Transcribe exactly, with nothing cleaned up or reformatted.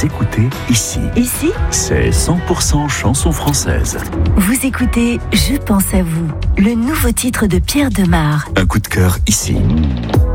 vous écoutez ici. Ici, c'est cent pour cent chanson française. Vous écoutez Je pense à vous, le nouveau titre de Pierre Demar. Un coup de cœur ici.